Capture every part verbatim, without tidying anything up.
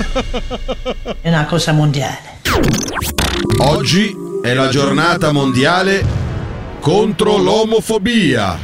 È una cosa mondiale. Oggi è la giornata mondiale contro l'omofobia.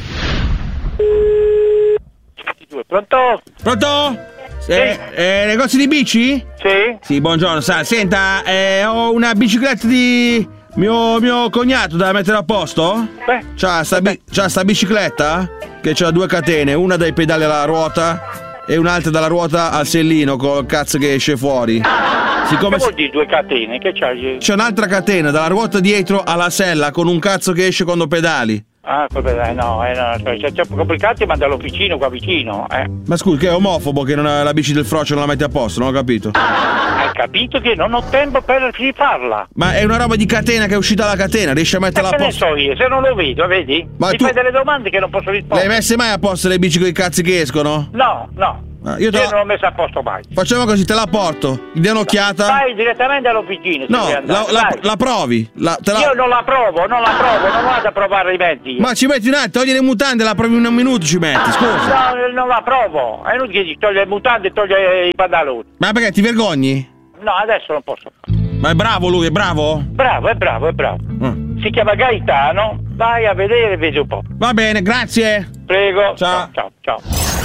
Pronto? Pronto? Sì. Eh, eh, negozio di bici? Sì? Sì, buongiorno, sa, senta, eh, ho una bicicletta di mio, mio cognato da mettere a posto? Beh. C'ha sta, bi- c'ha sta bicicletta? Che c'ha due catene, una dai pedali alla ruota e un'altra dalla ruota al sellino col cazzo che esce fuori. Siccome che vuol dire due catene? Che c'hai? C'è un'altra catena dalla ruota dietro alla sella con un cazzo che esce quando pedali. Ah, vabbè, no, eh, no, cioè, c'è complicati, ma dall'officino qua vicino, eh. Ma scusi, che è omofobo che non ha la bici del frocio non la mette a posto, non ho capito. Hai capito che non ho tempo per farla. Ma è una roba di catena che è uscita dalla catena, riesci a metterla Ma a che ne posto? so io, se non lo vedo, vedi? Ma Mi tu- fai delle domande che non posso Le hai rispondere. messe mai a posto le bici con i cazzi che escono? No, no. Ah, io te Io la- non l'ho messa a posto mai. Facciamo così, te la porto, gli dai un'occhiata? Vai direttamente all'officina. se No, vuoi la, andare, la- vai. la provi. La- te la- Io non la provo, non la provo, non vado a provare i mezzi. io. Ma ci metti un attimo, togli le mutande, la provi in un minuto ci metti, scusa. No, non la provo. È inutile che toglie le mutande e toglie i pantaloni. Ma perché ti vergogni? No, adesso non posso. Ma è bravo lui, è bravo? Bravo, è bravo, è bravo. Mm. Si chiama Gaetano. Vai a vedere e vedi un po'. Va bene, grazie. Prego. Ciao. Ciao, ciao.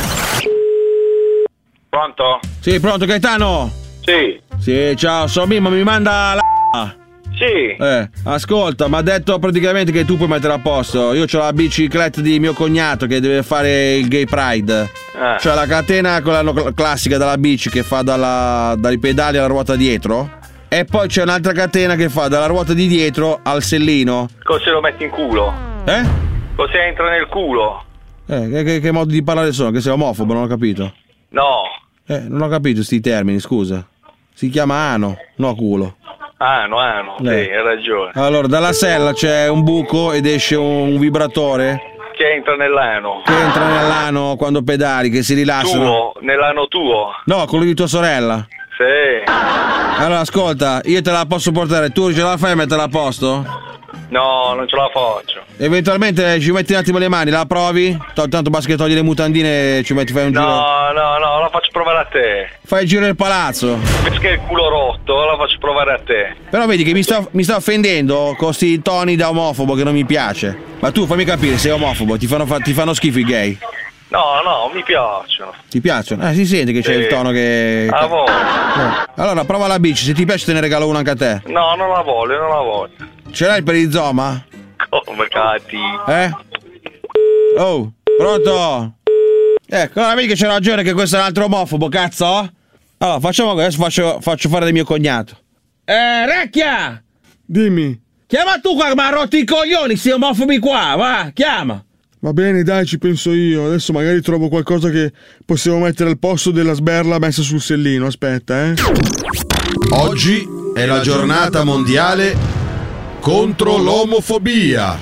Pronto? Sì, pronto Gaetano? Sì. Sì, ciao, sono Mimmo, mi manda la... Sì. Eh, ascolta, mi ha detto praticamente che tu puoi mettere a posto. Io ho la bicicletta di mio cognato che deve fare il Gay Pride. Eh. C'è la catena, quella no- classica della bici che fa dalla, dai pedali alla ruota dietro. E poi c'è un'altra catena che fa dalla ruota di dietro al sellino. Cosa lo metti in culo? Eh? Cosa entra nel culo? Eh, che, che, che modo di parlare sono? Che sei omofobo, non ho capito. No. Eh, non ho capito sti termini, scusa. Si chiama ano, no culo. Ano, ano. Eh. Sì, hai ragione. Allora, dalla sella c'è un buco ed esce un vibratore Che entra nell'ano. che entra nell'ano quando pedali, che si rilassano. Tuo, nell'ano tuo. No, quello di tua sorella. Sì. Allora, ascolta, io te la posso portare, tu ce la fai a metterla a posto? No, non ce la faccio. Eventualmente ci metti un attimo le mani, la provi? T- tanto basta che togli le mutandine e ci metti, fai un giro. No, no, no, la faccio provare a te. Fai il giro del palazzo. Perché il culo rotto, la faccio provare a te. Però vedi che mi sta, mi sta offendendo con sti toni da omofobo che non mi piace. Ma tu fammi capire, sei omofobo, ti fanno, fa- ti fanno schifo i gay. No, no, mi piacciono. Ti piacciono? Eh, si sente che c'è Sì. il tono che... La voglio. Eh. Allora, prova la bici, se ti piace te ne regalo una anche a te. No, non la voglio, non la voglio. Ce l'hai il perizoma? Come cazzi? Eh? Oh, pronto? Ecco, allora vedi che c'è ragione che questo è un altro omofobo, cazzo? Allora, facciamo questo, adesso faccio, faccio fare del mio cognato. Eh, Recchia! Dimmi. Chiama tu qua che mi ha rotto i coglioni, sti omofobi qua, va, chiama! Va bene, dai, ci penso io. Adesso magari trovo qualcosa che possiamo mettere al posto della sberla messa sul sellino. Aspetta, eh. Oggi è la giornata mondiale contro l'omofobia.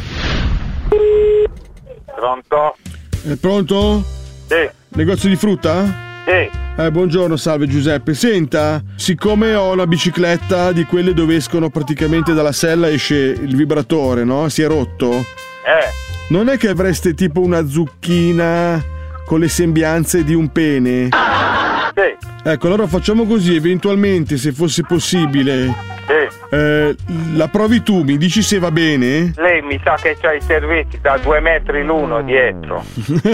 Pronto? È pronto? Sì. Negozio di frutta? Sì. Eh, buongiorno, salve Giuseppe. Senta, siccome ho una bicicletta di quelle dove escono praticamente dalla sella esce il vibratore, no? Si è rotto. Eh. Non è che avreste tipo una zucchina con le sembianze di un pene? Sì. Ecco, allora facciamo così, eventualmente, se fosse possibile, Sì. eh, la provi tu, mi dici se va bene? Lei mi sa che c'ha i servizi da due metri l'uno dietro.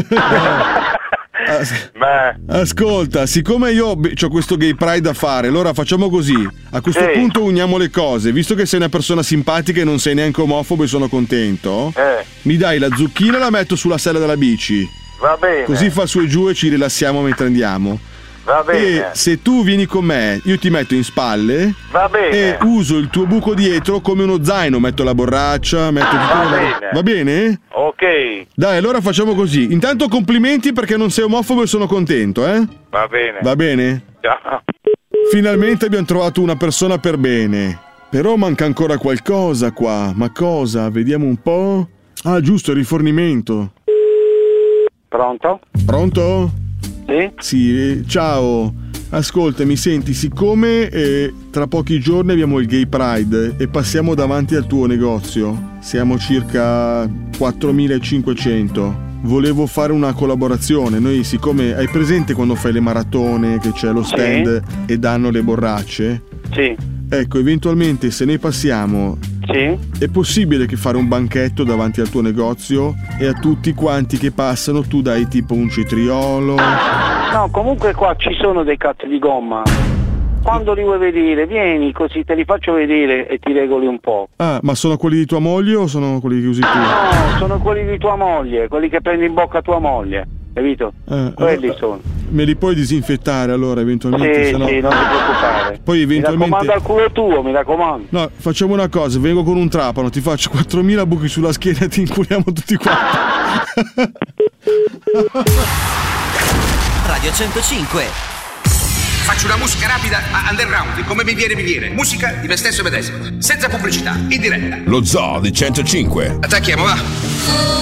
As- Ma Ascolta, siccome io ho questo gay pride da fare, allora facciamo così. A questo Sì. punto uniamo le cose. Visto che sei una persona simpatica e non sei neanche omofobo e sono contento, eh, mi dai la zucchina e la metto sulla sella della bici. va bene. Così fa su e giù e ci rilassiamo mentre andiamo. Va bene. E se tu vieni con me, io ti metto in spalle Va bene. e uso il tuo buco dietro come uno zaino. Metto la borraccia, metto tutto. Va la- bene. Va bene? Ok. Dai, allora facciamo così. Intanto complimenti perché non sei omofobo e sono contento, eh? Va bene. Va bene? Ciao. Finalmente abbiamo trovato una persona per bene. Però manca ancora qualcosa qua. Ma cosa? Vediamo un po'. Ah, giusto, il rifornimento. Pronto? Pronto? Sì? Sì, eh, ciao. Ascolta, mi senti, siccome eh, tra pochi giorni abbiamo il Gay Pride e passiamo davanti al tuo negozio, siamo circa quattromilacinquecento. volevo fare una collaborazione. Noi, siccome hai presente quando fai le maratone che c'è lo stand sì. e danno le borracce? Sì. Ecco, eventualmente se ne passiamo, sì. è possibile che fare un banchetto davanti al tuo negozio e a tutti quanti che passano tu dai tipo un cetriolo? No, comunque qua ci sono dei cazzi di gomma. Quando li vuoi vedere, vieni così te li faccio vedere e ti regoli un po'. Ah, ma sono quelli di tua moglie o sono quelli che usi tu? No, sono quelli di tua moglie, quelli che prendi in bocca tua moglie, capito? Eh, quelli eh, sono. Me li puoi disinfettare allora eventualmente? Sì, sennò... sì, non ti preoccupare. Poi eventualmente... Mi raccomando al culo tuo, mi raccomando. No, facciamo una cosa, vengo con un trapano, ti faccio quattromila buchi sulla schiena e ti inculiamo tutti quanti. Radio centocinque. Faccio una musica rapida a underground, come mi viene mi viene. Musica di me stesso e medesimo, senza pubblicità, in diretta. Lo Zoo di centocinque. Attacchiamo, va.